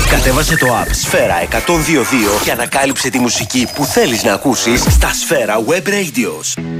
Κατέβασε το app Σφαίρα 102.2 και ανακάλυψε τη μουσική που θέλεις να ακούσεις στα Σφαίρα Web Radios.